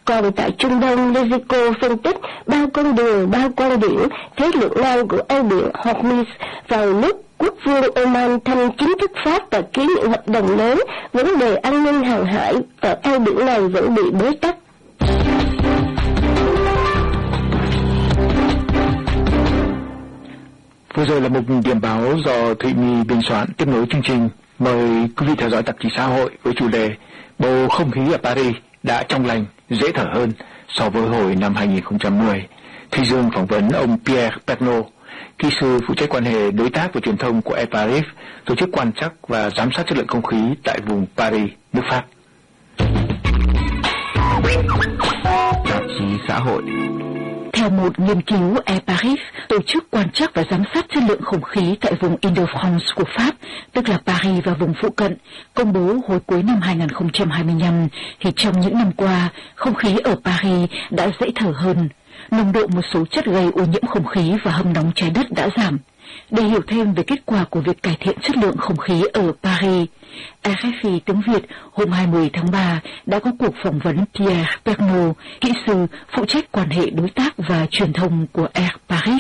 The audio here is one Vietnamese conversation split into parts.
Còn tại Trung Đông, Mexico phân tích bao con đường, bao quan điểm, thế lượng ngang của eo biển Hormuz vào lúc quốc vương Oman thăm chính thức Pháp và ký những hợp đồng lớn, vấn đề an ninh hàng hải ở eo biển này vẫn bị bế tắc. Vừa rồi là một điểm báo do Thụy My biên soạn. Tiếp nối chương trình, mời quý vị theo dõi tạp chí Xã hội với chủ đề bầu không khí ở Paris đã trong lành, dễ thở hơn so với hồi năm 2010. Thùy Dương phỏng vấn ông Pierre Pernaut, kỹ sư phụ trách quan hệ đối tác và truyền thông của Air Paris, tổ chức quan trắc và giám sát chất lượng không khí tại vùng Paris, nước Pháp. Tạp chí Xã hội. Theo một nghiên cứu, Air Paris, tổ chức quan trắc và giám sát chất lượng không khí tại vùng Île-de-France của Pháp, tức là Paris và vùng phụ cận, công bố hồi cuối năm 2025, thì trong những năm qua, không khí ở Paris đã dễ thở hơn. Nồng độ một số chất gây ô nhiễm không khí và hâm nóng trái đất đã giảm. Để hiểu thêm về kết quả của việc cải thiện chất lượng không khí ở Paris, RFI tiếng Việt hôm 20 tháng 3 đã có cuộc phỏng vấn Pierre Pernaut, kỹ sư phụ trách quan hệ đối tác và truyền thông của Air Paris.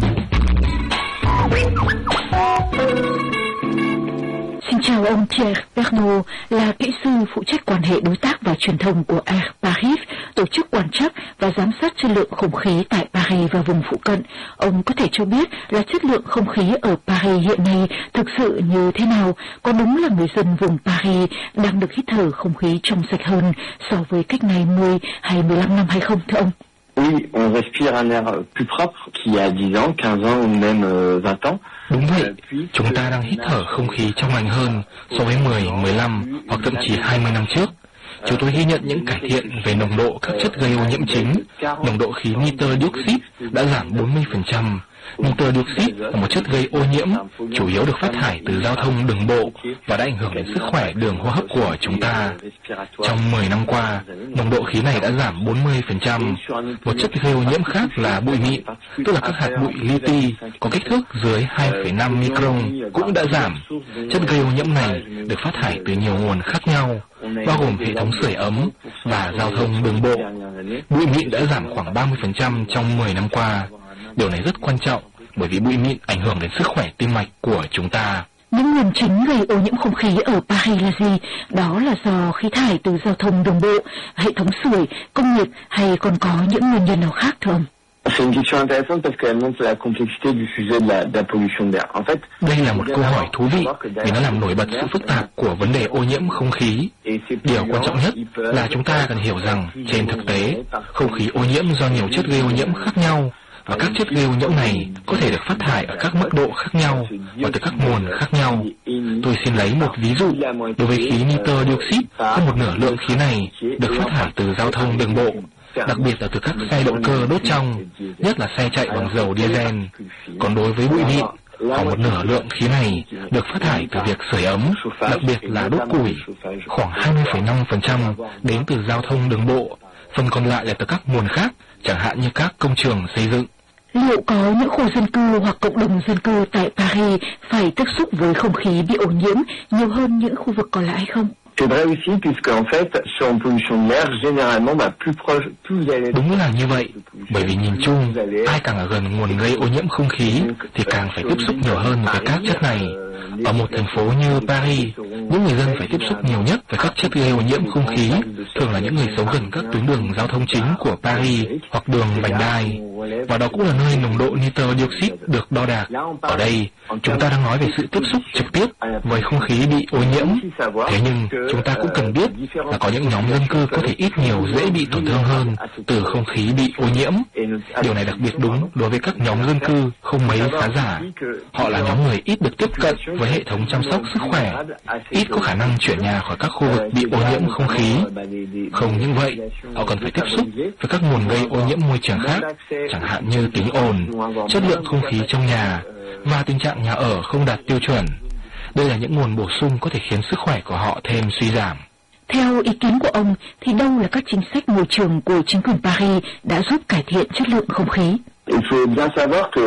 Xin chào ông Pierre Pernaut, là kỹ sư phụ trách quan hệ đối tác và truyền thông của Air Paris, tổ chức quan trắc và giám sát chất lượng không khí tại Paris và vùng phụ cận. Ông có thể cho biết là chất lượng không khí ở Paris hiện nay thực sự như thế nào? Có đúng là người dân vùng Paris đang được hít thở không khí trong sạch hơn so với cách này 10 hay 15 năm hay không thưa ông? Oui, on respire un air plus propre qu'il y a 10 ans, 15 ans ou même 20 ans. Đúng vậy, chúng ta đang hít thở không khí trong lành hơn so với 10, 15 hoặc thậm chí 20 năm trước. Chúng tôi ghi nhận những cải thiện về nồng độ các chất gây ô nhiễm chính. Nồng độ khí nitơ dioxide đã giảm 40%. Nitơ dioxide là một chất gây ô nhiễm, chủ yếu được phát thải từ giao thông đường bộ và đã ảnh hưởng đến sức khỏe đường hô hấp của chúng ta. Trong 10 năm qua, nồng độ khí này đã giảm 40%. Một chất gây ô nhiễm khác là bụi mịn, tức là các hạt bụi li ti có kích thước dưới 2,5 micron cũng đã giảm. Chất gây ô nhiễm này được phát thải từ nhiều nguồn khác nhau, bao gồm hệ thống sưởi ấm và giao thông đường bộ. Bụi mịn đã giảm khoảng 30% trong 10 năm qua. Điều này rất quan trọng bởi vì bụi mịn ảnh hưởng đến sức khỏe tim mạch của chúng ta. Những nguồn chính gây ô nhiễm không khí ở Paris là gì? Đó là do khí thải từ giao thông đường bộ, hệ thống sưởi, công nghiệp hay còn có những nguyên nhân nào khác thưa ông? C'est une question intéressante parce qu'elle montre la complexité du sujet de la pollution d'air. En fait, đây là một câu hỏi thú vị vì nó làm nổi bật sự phức tạp của vấn đề ô nhiễm không khí. Điều quan trọng nhất là chúng ta cần hiểu rằng trên thực tế, không khí ô nhiễm do nhiều chất gây ô nhiễm khác nhau. Và các chất gây ô nhiễm này có thể được phát thải ở các mức độ khác nhau và từ các nguồn khác nhau. Tôi xin lấy một ví dụ. Đối với khí nitơ dioxide, hơn một nửa lượng khí này được phát thải từ giao thông đường bộ, đặc biệt là từ các xe động cơ đốt trong, nhất là xe chạy bằng dầu diesel. Còn đối với bụi mịn, khoảng một nửa lượng khí này được phát thải từ việc sưởi ấm, đặc biệt là đốt củi. Khoảng 20,5% đến từ giao thông đường bộ, phần còn lại là từ các nguồn khác, chẳng hạn như các công trường xây dựng. Liệu có những khu dân cư hoặc cộng đồng dân cư tại Paris phải tiếp xúc với không khí bị ô nhiễm nhiều hơn những khu vực còn lại hay không? C'est vrai aussi puisque en fait, sur pollution de l'air, généralement plus proche, plus vous allez. Đúng là như vậy, bởi vì nhìn chung, ai càng ở gần nguồn gây ô nhiễm không khí thì càng phải tiếp xúc nhiều hơn với các chất này. Ở một thành phố như Paris, những người dân phải tiếp xúc nhiều nhất với các chất gây ô nhiễm không khí, thường là những người sống gần các tuyến đường giao thông chính của Paris hoặc đường vành đai. Và đó cũng là nơi nồng độ nitơ dioxide được đo đạc. Ở đây, chúng ta đang nói về sự tiếp xúc trực tiếp với không khí bị ô nhiễm. Thế nhưng, chúng ta cũng cần biết là có những nhóm dân cư có thể ít nhiều dễ bị tổn thương hơn từ không khí bị ô nhiễm. Điều này đặc biệt đúng đối với các nhóm dân cư không mấy khá giả. Họ là nhóm người ít được tiếp cận với hệ thống chăm sóc sức khỏe, ít có khả năng chuyển nhà khỏi các khu vực bị ô nhiễm không khí. Không những vậy, họ còn phải tiếp xúc với các nguồn gây ô nhiễm môi trường khác, chẳng hạn như tiếng ồn, chất lượng không khí trong nhà và tình trạng nhà ở không đạt tiêu chuẩn. Đây là những nguồn bổ sung có thể khiến sức khỏe của họ thêm suy giảm. Theo ý kiến của ông, thì đâu là các chính sách môi trường của chính quyền Paris đã giúp cải thiện chất lượng không khí? Il faut bien savoir que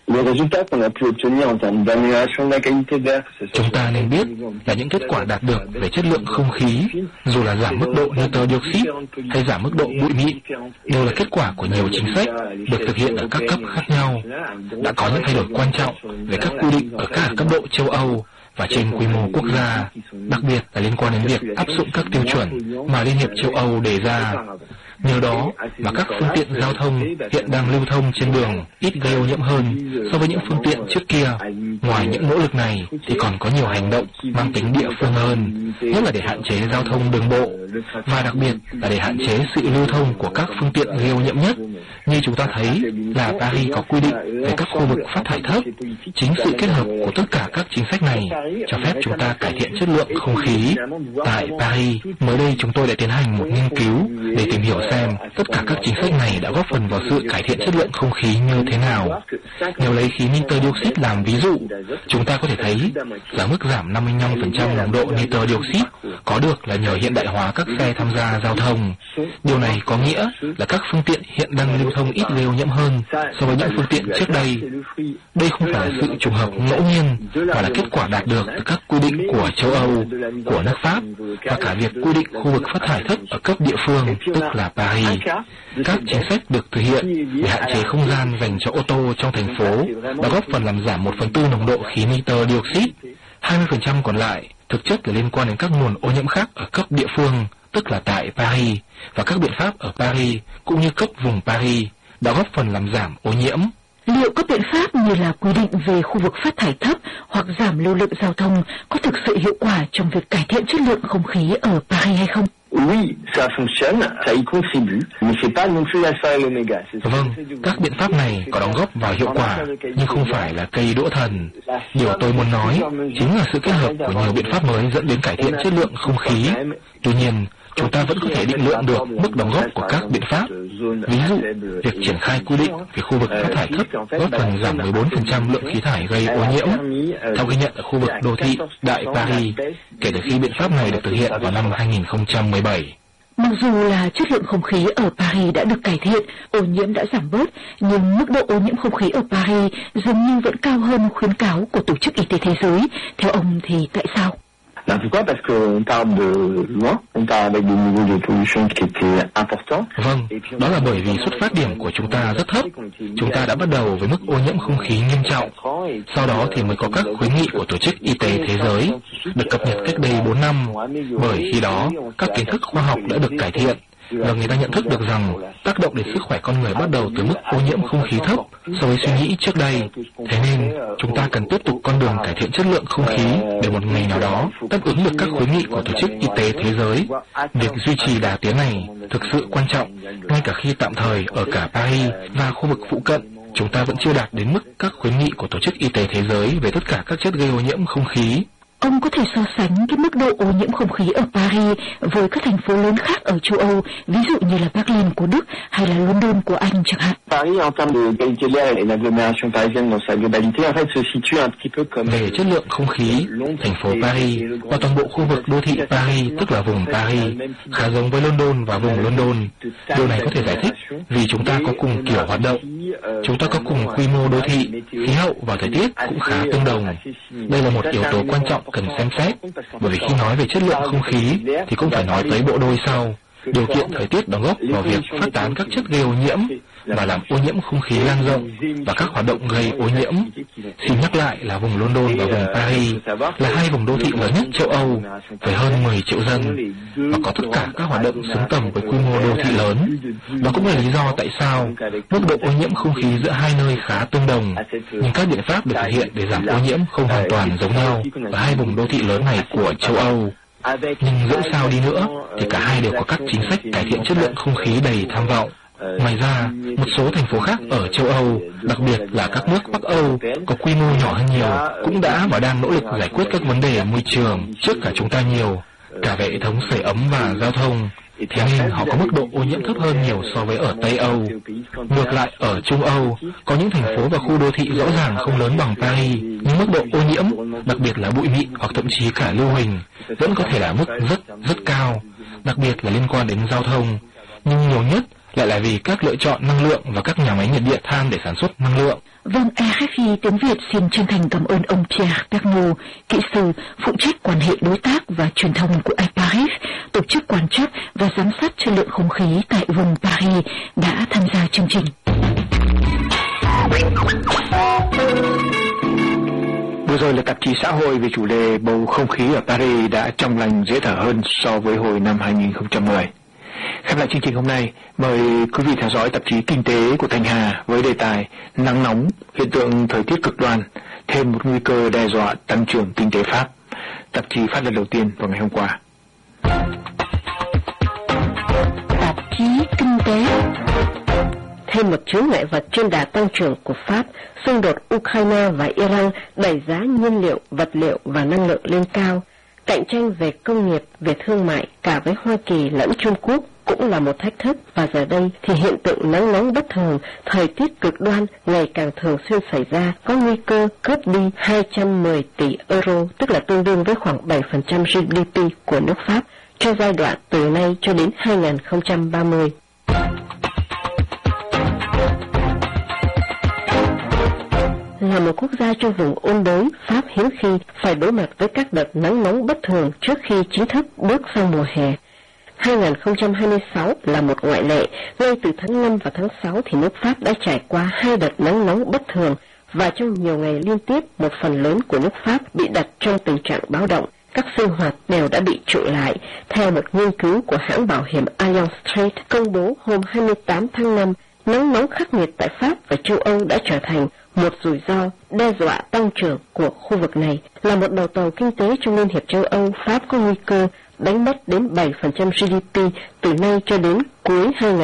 Chúng ta nên biết là những kết quả đạt được về chất lượng không khí, dù là giảm mức độ nitơ dioxide hay giảm mức độ bụi mịn, đều là kết quả của nhiều chính sách được thực hiện ở các cấp khác nhau. Đã có những thay đổi quan trọng về các quy định ở các cấp độ châu Âu và trên quy mô quốc gia, đặc biệt là liên quan đến việc áp dụng các tiêu chuẩn mà Liên hiệp châu Âu đề ra. Nhờ đó mà các phương tiện giao thông hiện đang lưu thông trên đường ít gây ô nhiễm hơn so với những phương tiện trước kia. Ngoài những nỗ lực này thì còn có nhiều hành động mang tính địa phương hơn, nhất là để hạn chế giao thông đường bộ, và đặc biệt là để hạn chế sự lưu thông của các phương tiện gây ô nhiễm nhất. Như chúng ta thấy là Paris có quy định về các khu vực phát thải thấp. Chính sự kết hợp của tất cả các chính sách này cho phép chúng ta cải thiện chất lượng không khí. Tại Paris, mới đây chúng tôi đã tiến hành một nghiên cứu để tìm hiểu xem tất cả các chính sách này đã góp phần vào sự cải thiện chất lượng không khí như thế nào. Nếu lấy khí nitơ dioxide làm ví dụ, chúng ta có thể thấy là mức giảm 55% nồng độ nitơ dioxide có được là nhờ hiện đại hóa các xe tham gia giao thông. Điều này có nghĩa là các phương tiện hiện đang lưu thông ít gây ô nhiễm hơn so với những phương tiện trước đây. Đây không phải là sự trùng hợp ngẫu nhiên, mà là kết quả đạt được từ các quy định của châu Âu, của nước Pháp và cả việc quy định khu vực phát thải thấp ở cấp địa phương, tức là Paris. Các chính sách được thực hiện để hạn chế không gian dành cho ô tô trong thành phố đã góp phần làm giảm 1/4 nồng độ khí nitơ dioxide. 20% còn lại thực chất là liên quan đến các nguồn ô nhiễm khác ở cấp địa phương, tức là tại Paris, và các biện pháp ở Paris cũng như cấp vùng Paris đã góp phần làm giảm ô nhiễm. Liệu các biện pháp như là quy định về khu vực phát thải thấp hoặc giảm lưu lượng giao thông có thực sự hiệu quả trong việc cải thiện chất lượng không khí ở Paris hay không? Oui, ça fonctionne, ça y contribue, mais c'est pas non plus l'alpha et l'oméga. Vâng, các biện pháp này có đóng góp vào hiệu quả, nhưng không phải là cây đũa thần. Điều tôi muốn nói chính là sự kết hợp của nhiều biện pháp mới dẫn đến cải thiện chất lượng không khí. Tuy nhiên, chúng ta vẫn có thể định lượng được mức đóng góp của các biện pháp. Ví dụ, việc triển khai quy định về khu vực phát thải thấp góp phần giảm 14% lượng khí thải gây ô nhiễm, theo ghi nhận ở khu vực đô thị Đại Paris, kể từ khi biện pháp này được thực hiện vào năm 2017. Mặc dù là chất lượng không khí ở Paris đã được cải thiện, ô nhiễm đã giảm bớt, nhưng mức độ ô nhiễm không khí ở Paris dường như vẫn cao hơn khuyến cáo của Tổ chức Y tế Thế giới. Theo ông thì tại sao? Pourquoi? Parce qu'on part de loin, on part avec des niveaux de pollution qui étaient importants. Vâng, đó là bởi vì xuất phát điểm của chúng ta rất thấp. Chúng ta đã bắt đầu với mức ô nhiễm không khí nghiêm trọng. Sau đó thì mới có các khuyến nghị của Tổ chức Y tế Thế giới, được cập nhật cách đây 4 năm. Bởi khi đó, các kiến thức khoa học đã được cải thiện, và người ta nhận thức được rằng tác động đến sức khỏe con người bắt đầu từ mức ô nhiễm không khí thấp so với suy nghĩ trước đây. Thế nên, chúng ta cần tiếp tục con đường cải thiện chất lượng không khí để một ngày nào đó đáp ứng được các khuyến nghị của Tổ chức Y tế Thế giới. Việc duy trì đà tiến này thực sự quan trọng, ngay cả khi tạm thời ở cả Paris và khu vực phụ cận, chúng ta vẫn chưa đạt đến mức các khuyến nghị của Tổ chức Y tế Thế giới về tất cả các chất gây ô nhiễm không khí. Ông có thể so sánh cái mức độ ô nhiễm không khí ở Paris với các thành phố lớn khác ở châu Âu, ví dụ như là Berlin của Đức hay là London của Anh chẳng hạn. Paris, en termes de qualité de l'air et l'agglomération parisienne dans sa globalité, en fait, se situe un petit peu comme... Về chất lượng không khí, thành phố Paris và toàn bộ khu vực đô thị Paris, tức là vùng Paris, khá giống với London và vùng London. Điều này có thể giải thích vì chúng ta có cùng kiểu hoạt động, chúng ta có cùng quy mô đô thị, khí hậu và thời tiết cũng khá tương đồng. Đây là một yếu tố quan trọng cần xem xét, bởi vì khi nói về chất lượng không khí thì cũng phải nói tới bộ đôi sau. Điều kiện thời tiết đóng góp vào việc phát tán các chất gây ô nhiễm và làm ô nhiễm không khí lan rộng và các hoạt động gây ô nhiễm. Xin nhắc lại là vùng London và vùng Paris là hai vùng đô thị lớn nhất châu Âu với hơn 10 triệu dân và có tất cả các hoạt động xứng tầm với quy mô đô thị lớn. Đó cũng là lý do tại sao mức độ ô nhiễm không khí giữa hai nơi khá tương đồng, nhưng các biện pháp được thực hiện để giảm ô nhiễm không hoàn toàn giống nhau ở hai vùng đô thị lớn này của châu Âu. Nhưng dẫu sao đi nữa thì cả hai đều có các chính sách cải thiện chất lượng không khí đầy tham vọng. Ngoài ra, một số thành phố khác ở châu Âu, đặc biệt là các nước Bắc Âu có quy mô nhỏ hơn nhiều, cũng đã và đang nỗ lực giải quyết các vấn đề môi trường trước cả chúng ta nhiều, cả về hệ thống sưởi ấm và giao thông. Thế nên họ có mức độ ô nhiễm thấp hơn nhiều so với ở Tây Âu. Ngược lại, ở Trung Âu, có những thành phố và khu đô thị rõ ràng không lớn bằng Paris, nhưng mức độ ô nhiễm, đặc biệt là bụi mịn hoặc thậm chí cả lưu huỳnh, vẫn có thể là mức rất cao, đặc biệt là liên quan đến giao thông. Nhưng nhiều nhất lại là vì các lựa chọn năng lượng và các nhà máy nhiệt điện than để sản xuất năng lượng. Vâng, RFI tiếng Việt xin chân thành cảm ơn ông Pierre Pernaut, kỹ sư phụ trách quan hệ đối tác và truyền thông của EPARIF, tổ chức quan trắc và giám sát chất lượng không khí tại vùng Paris, đã tham gia chương trình. Vừa rồi là tạp chí xã hội về chủ đề bầu không khí ở Paris đã trong lành dễ thở hơn so với hồi năm 2010. Khép lại chương trình hôm nay, mời quý vị theo dõi tạp chí Kinh tế của Thanh Hà với đề tài nắng nóng, hiện tượng thời tiết cực đoan, thêm một nguy cơ đe dọa tăng trưởng kinh tế Pháp. Tạp chí phát lần đầu tiên vào ngày hôm qua. Tạp chí Kinh tế. Thêm một chướng ngại vật trên đà tăng trưởng của Pháp, xung đột Ukraine và Iran đẩy giá nhiên liệu, vật liệu và năng lượng lên cao. Cạnh tranh về công nghiệp, về thương mại cả với Hoa Kỳ lẫn Trung Quốc cũng là một thách thức, và giờ đây thì hiện tượng nắng nóng bất thường, thời tiết cực đoan ngày càng thường xuyên xảy ra, có nguy cơ cướp đi 210 tỷ euro, tức là tương đương với khoảng 7% GDP của nước Pháp cho giai đoạn từ nay cho đến 2030. Là một quốc gia trong vùng ôn đới, Pháp hiếm khi phải đối mặt với các đợt nắng nóng bất thường trước khi chính thức bước sang mùa hè. 2026 là một ngoại lệ, ngay từ tháng 5 và tháng 6 thì nước Pháp đã trải qua 2 đợt nắng nóng bất thường, và trong nhiều ngày liên tiếp một phần lớn của nước Pháp bị đặt trong tình trạng báo động. Các sinh hoạt đều đã bị trụ lại, theo một nghiên cứu của hãng bảo hiểm Allianz Trade công bố hôm 28 tháng 5, nắng nóng khắc nghiệt tại Pháp và châu Âu đã trở thành một rủi ro đe dọa tăng trưởng của khu vực này. Là một đầu tàu kinh tế trong Liên hiệp châu Âu, Pháp có nguy cơ đánh mất đến 7% GDP từ nay cho đến cuối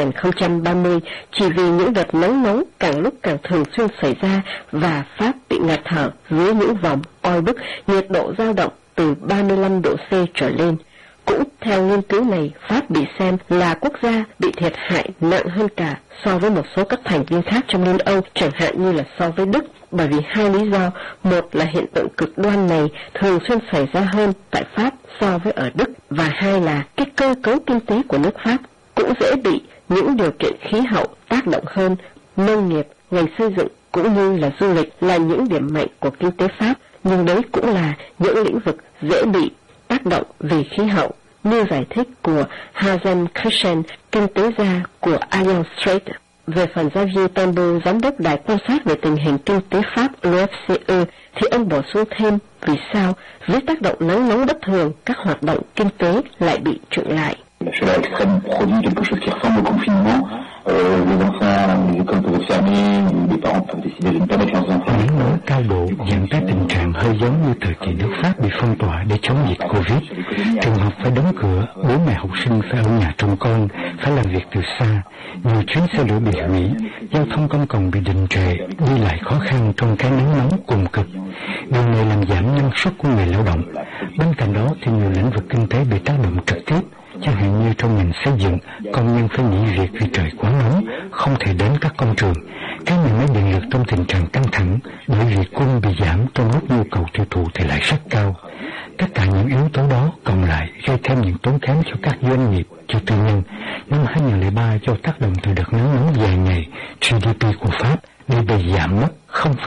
2030 chỉ vì những đợt nắng nóng càng lúc càng thường xuyên xảy ra, và Pháp bị ngạt thở dưới những vòng oi bức, nhiệt độ dao động từ 35 độ C trở lên. Cũng theo nghiên cứu này, Pháp bị xem là quốc gia bị thiệt hại nặng hơn cả so với một số các thành viên khác trong Liên Âu, chẳng hạn như là so với Đức, bởi vì hai lý do. Một là hiện tượng cực đoan này thường xuyên xảy ra hơn tại Pháp so với ở Đức, và hai là cái cơ cấu kinh tế của nước Pháp cũng dễ bị những điều kiện khí hậu tác động hơn. Nông nghiệp, ngành xây dựng cũng như là du lịch là những điểm mạnh của kinh tế Pháp, nhưng đấy cũng là những lĩnh vực dễ bị tác động vì khí hậu, như giải thích của Hazen Christian, kinh tế gia của Allianz Trade. Về phần Xavier Tembo, giám đốc đài quan sát về tình hình kinh tế Pháp l'OFCE, thì ông bổ sung thêm vì sao dưới tác động nắng nóng bất thường các hoạt động kinh tế lại bị chững lại. Chaleur extrême produit quelque chose qui ressemble au confinement. Les enfants, les écoles peuvent être fermées, les parents peuvent décider de ne pas mettre leurs enfants. Nắng nóng cao độ dẫn tới tình trạng hơi giống như thời kỳ nước Pháp bị phong tỏa để chống dịch Covid. Trường học phải đóng cửa, bố mẹ học sinh phải ở nhà trông con, phải làm việc từ xa. Nhiều chuyến xe lửa bị hủy, giao thông công cộng bị đình trệ, đi lại khó khăn trong cái nắng nóng cùng cực. Điều này làm giảm năng suất của người lao động. Bên cạnh đó thì nhiều lĩnh vực kinh tế bị tác động trực tiếp. Chẳng hạn như trong ngành xây dựng, công nhân phải nghỉ việc vì trời quá nóng, không thể đến các công trường. Các nhà máy điện lực trong tình trạng căng thẳng bởi vì cung bị giảm trong lúc nhu cầu tiêu thụ thì lại rất cao. Tất cả những yếu tố đó cộng lại gây thêm những tốn kém cho các doanh nghiệp, cho tư nhân. Năm 2003 do tác động từ đợt nắng nóng dài ngày, GDP của Pháp đã bị giảm mất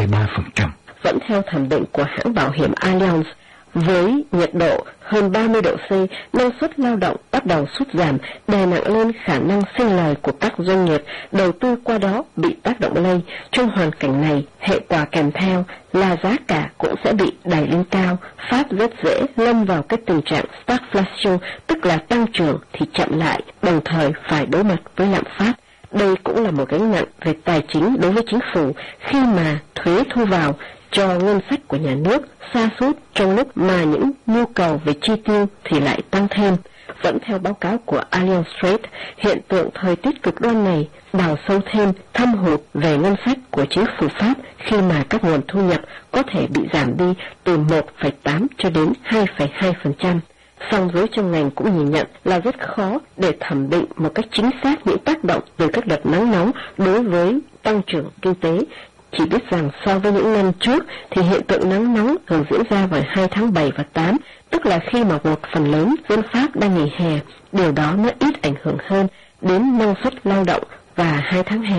0,3%. Vẫn theo thẩm định của hãng bảo hiểm Allianz, với nhiệt độ hơn 30 độ C, năng suất lao động bắt đầu sút giảm, đè nặng lên khả năng sinh lời của các doanh nghiệp, đầu tư qua đó bị tác động lây. Trong hoàn cảnh này, hệ quả kèm theo là giá cả cũng sẽ bị đẩy lên cao. Pháp rất dễ lâm vào cái tình trạng stagflation, tức là tăng trưởng thì chậm lại, đồng thời phải đối mặt với lạm phát. Đây cũng là một gánh nặng về tài chính đối với chính phủ khi mà thuế thu vào cho ngân sách của nhà nước sa sút trong lúc mà những nhu cầu về chi tiêu thì lại tăng thêm. Vẫn theo báo cáo của Allianz Trade, hiện tượng thời tiết cực đoan này đào sâu thêm thâm hụt về ngân sách của chính phủ Pháp khi mà các nguồn thu nhập có thể bị giảm đi từ 1,8 cho đến 2,2%. Song giới trong ngành cũng nhìn nhận là rất khó để thẩm định một cách chính xác những tác động từ các đợt nắng nóng đối với tăng trưởng kinh tế. Chỉ biết rằng so với những năm trước thì hiện tượng nắng nóng thường diễn ra vào 2 tháng 7 và 8, tức là khi mà một phần lớn dân Pháp đang nghỉ hè. Điều đó nó ít ảnh hưởng hơn đến năng suất lao động, và 2 tháng hè cũng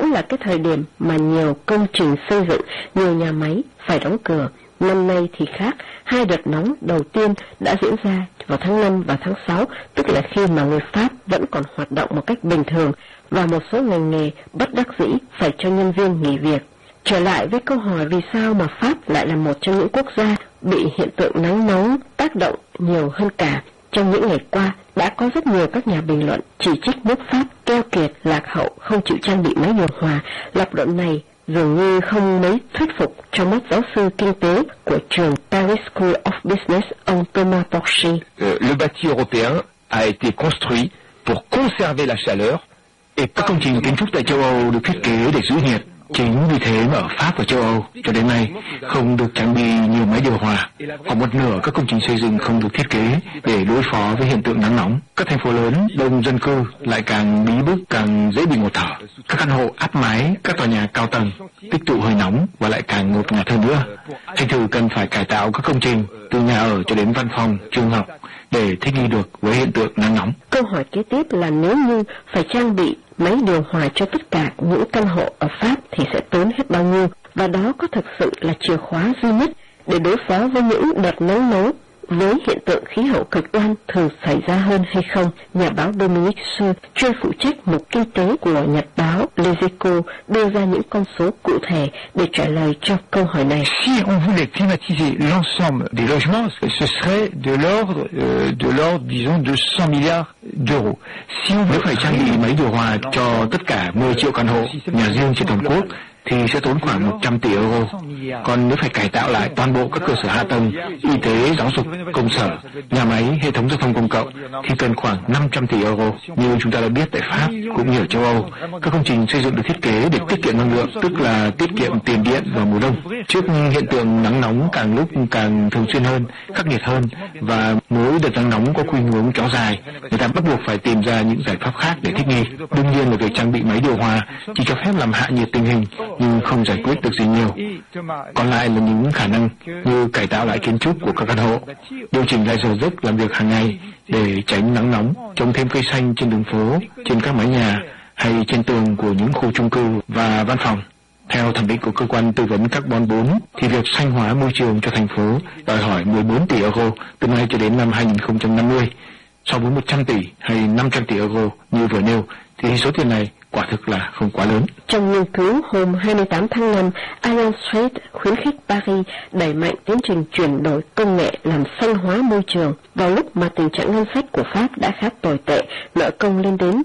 cũng là cái thời điểm mà nhiều công trình xây dựng, nhiều nhà máy phải đóng cửa. Năm nay thì khác, 2 đợt nóng đầu tiên đã diễn ra vào tháng 5 và tháng 6, tức là khi mà người Pháp vẫn còn hoạt động một cách bình thường và một số ngành nghề bất đắc dĩ phải cho nhân viên nghỉ việc. Trở lại với câu hỏi vì sao mà Pháp lại là một trong những quốc gia bị hiện tượng nắng nóng tác động nhiều hơn cả. Trong những ngày qua, đã có rất nhiều các nhà bình luận chỉ trích nước Pháp keo kiệt, lạc hậu, không chịu trang bị máy điều hòa. Lập luận này dường như không mấy thuyết phục trong mắt giáo sư kinh tế của trường Paris School of Business, ông Thomas Porcher. Le bâti européen a été construit pour conserver la chaleur. Các công trình kiến trúc tại châu Âu được thiết kế để giữ nhiệt. Chính vì thế mà ở Pháp và châu Âu cho đến nay không được trang bị nhiều máy điều hòa. Khoảng một nửa các công trình xây dựng không được thiết kế để đối phó với hiện tượng nắng nóng. Các thành phố lớn đông dân cư lại càng bí bức, càng dễ bị ngột thở. Các căn hộ áp mái, các tòa nhà cao tầng tích tụ hơi nóng và lại càng ngột ngạt hơn nữa. Thành thử cần phải cải tạo các công trình từ nhà ở cho đến văn phòng, trường học để thích nghi được với hiện tượng nắng nóng. Câu hỏi kế tiếp là nếu như phải trang bị máy điều hòa cho tất cả những căn hộ ở Pháp thì sẽ tốn hết bao nhiêu, và đó có thực sự là chìa khóa duy nhất để đối phó với những đợt nắng nóng với hiện tượng khí hậu cực đoan thường xảy ra hơn hay không? Nhà báo Dominique Seux, chuyên phụ trách mục kinh tế của nhật báo Les Echos, đưa ra những con số cụ thể để trả lời cho câu hỏi này. Si on voulait climatiser l'ensemble des logements, ce serait de l'ordre, disons, de 100 milliards d'euros. Nếu phải trang bị máy điều hòa cho tất cả 10 triệu căn hộ, nhà riêng trên toàn quốc, thì sẽ tốn khoảng 100 tỷ euro. Còn nếu phải cải tạo lại toàn bộ các cơ sở hạ tầng, y tế, giáo dục, công sở, nhà máy, hệ thống giao thông công cộng thì cần khoảng 500 tỷ euro. Như chúng ta đã biết tại Pháp cũng như ở châu Âu, các công trình xây dựng được thiết kế để tiết kiệm năng lượng, tức là tiết kiệm tiền điện vào mùa đông. Trước hiện tượng nắng nóng càng lúc càng thường xuyên hơn, khắc nghiệt hơn và mỗi đợt nắng nóng có khuynh hướng kéo dài, người ta bắt buộc phải tìm ra những giải pháp khác để thích nghi. Đương nhiên là việc trang bị máy điều hòa chỉ cho phép làm hạ nhiệt tình hình nhưng không giải quyết được gì nhiều. Còn lại là những khả năng như cải tạo lại kiến trúc của các căn hộ, điều chỉnh lại giờ giấc làm việc hàng ngày để tránh nắng nóng, trồng thêm cây xanh trên đường phố, trên các mái nhà hay trên tường của những khu chung cư và văn phòng. Theo thẩm định của cơ quan tư vấn carbon 4 thì việc xanh hóa môi trường cho thành phố đòi hỏi 14 tỷ euro từ nay cho đến năm 2050. So với 100 tỷ hay 500 tỷ euro như vừa nêu thì số tiền này quả thực là không quá lớn. Trong nghiên cứu hôm 28 tháng 5, Allianz Trade khuyến khích Paris đẩy mạnh tiến trình chuyển đổi công nghệ làm xanh hóa môi trường vào lúc mà tình trạng ngân sách của Pháp đã khá tồi tệ, nợ công lên đến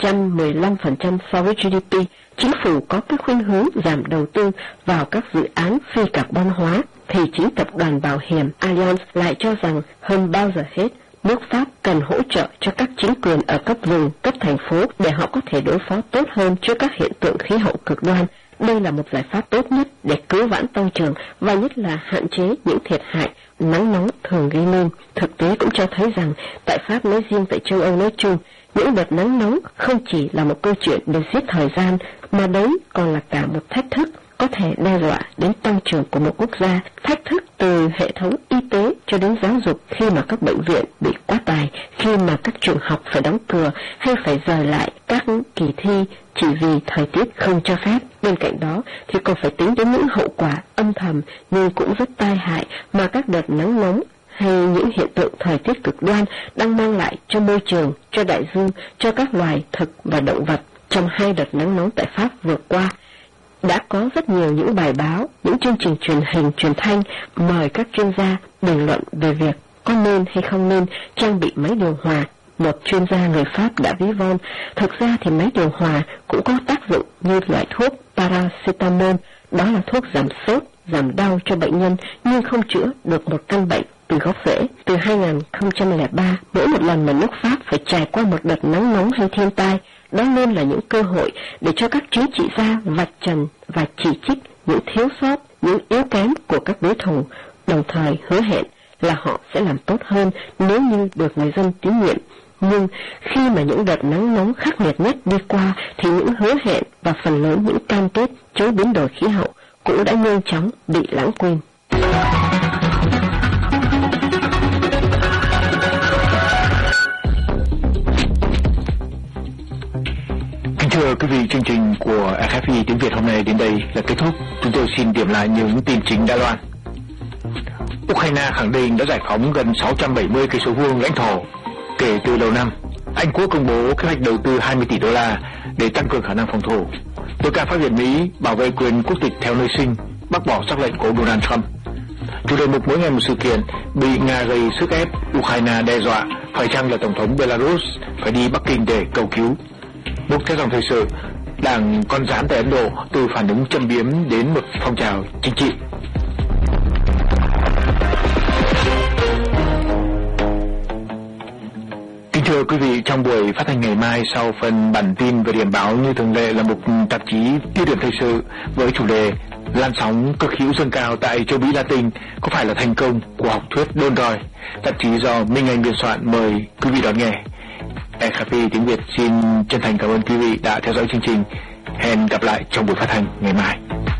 115% so với GDP. Chính phủ có cái khuynh hướng giảm đầu tư vào các dự án phi carbon hóa, thì chính tập đoàn bảo hiểm Allianz lại cho rằng hơn bao giờ hết, nước Pháp cần hỗ trợ cho các chính quyền ở cấp vùng, cấp thành phố để họ có thể đối phó tốt hơn trước các hiện tượng khí hậu cực đoan. Đây là một giải pháp tốt nhất để cứu vãn tăng trưởng và nhất là hạn chế những thiệt hại nắng nóng thường gây nên. Thực tế cũng cho thấy rằng tại Pháp nói riêng, tại châu Âu nói chung, những đợt nắng nóng không chỉ là một câu chuyện để giết thời gian, mà đấy còn là cả một thách thức có thể đe dọa đến tăng trưởng của một quốc gia, thách thức từ hệ thống y tế cho đến giáo dục khi mà các bệnh viện bị quá tải, khi mà các trường học phải đóng cửa hay phải dời lại các kỳ thi chỉ vì thời tiết không cho phép. Bên cạnh đó thì còn phải tính đến những hậu quả âm thầm nhưng cũng rất tai hại mà các đợt nắng nóng hay những hiện tượng thời tiết cực đoan đang mang lại cho môi trường, cho đại dương, cho các loài thực và động vật. Trong 2 đợt nắng nóng tại Pháp vừa qua, đã có rất nhiều những bài báo, những chương trình truyền hình, truyền thanh mời các chuyên gia bình luận về việc có nên hay không nên trang bị máy điều hòa. Một chuyên gia người Pháp đã ví von, thực ra thì máy điều hòa cũng có tác dụng như loại thuốc paracetamol, đó là thuốc giảm sốt, giảm đau cho bệnh nhân nhưng không chữa được một căn bệnh từ gốc rễ. Từ 2003, mỗi một lần mà nước Pháp phải trải qua một đợt nắng nóng hay thiên tai, đó luôn là những cơ hội để cho các chính trị gia vạch trần và chỉ trích những thiếu sót, những yếu kém của các đối thủ, đồng thời hứa hẹn là họ sẽ làm tốt hơn nếu như được người dân tín nhiệm. Nhưng khi mà những đợt nắng nóng khắc nghiệt nhất đi qua thì những hứa hẹn và phần lớn những cam kết chống biến đổi khí hậu cũng đã nhanh chóng bị lãng quên. thưa quý vị, chương trình của RFI tiếng Việt hôm nay đến đây là kết thúc. Chúng tôi xin điểm lại những tin chính Đài Loan. Ukraine khẳng định đã giải phóng gần 670 cây số vuông lãnh thổ kể từ đầu năm. Anh Quốc công bố kế hoạch đầu tư 20 tỷ đô la để tăng cường khả năng phòng thủ. Tối cao pháp viện Mỹ bảo vệ quyền quốc tịch theo nơi sinh, bác bỏ sắc lệnh của Donald Trump. Chủ đề mục mỗi ngày một sự kiện bị Nga gây sức ép, Ukraine đe dọa phải chăng là tổng thống Belarus phải đi Bắc Kinh để cầu cứu. Mục theo dòng thời sự, đảng con gián tại Ấn Độ từ phản ứng châm biếm đến một phong trào chính trị. Kính thưa quý vị, trong buổi phát thanh ngày mai sau phần bản tin và điểm báo như thường lệ là một tạp chí tiêu điểm thời sự với chủ đề Lan sóng cực hữu dâng cao tại châu Mỹ Latin có phải là thành công của học thuyết đôn roi. Tạp chí do Minh Anh biên soạn, mời quý vị đón nghe. RFI tiếng Việt xin chân thành cảm ơn quý vị đã theo dõi chương trình. Hẹn gặp lại trong buổi phát thanh ngày mai.